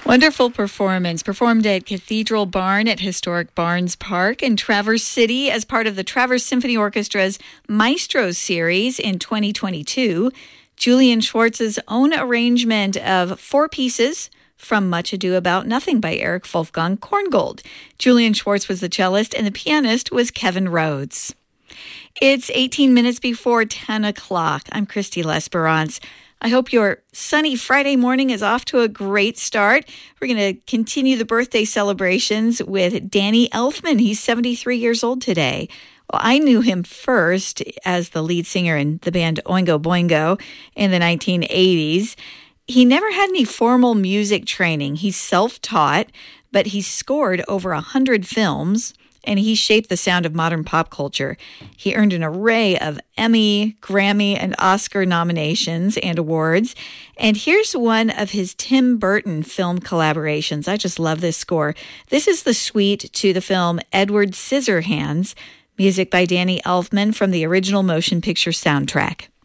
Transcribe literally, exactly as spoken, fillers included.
Wonderful performance performed at Cathedral Barn at Historic Barnes Park in Traverse City as part of the Traverse Symphony Orchestra's Maestro series in twenty twenty-two. Julian Schwartz's own arrangement of four pieces from Much Ado About Nothing by Eric Wolfgang Korngold. Julian Schwartz was the cellist and the pianist was Kevin Rhodes. It's eighteen minutes before ten o'clock. I'm Christy L'Esperance. I hope your sunny Friday morning is off to a great start. We're going to continue the birthday celebrations with Danny Elfman. He's seventy-three years old today. Well, I knew him first as the lead singer in the band Oingo Boingo in the nineteen eighties. He never had any formal music training. He's self-taught, but he scored over one hundred films, and he shaped the sound of modern pop culture. He earned an array of Emmy, Grammy, and Oscar nominations and awards. And here's one of his Tim Burton film collaborations. I just love this score. This is the suite to the film Edward Scissorhands, music by Danny Elfman from the original motion picture soundtrack.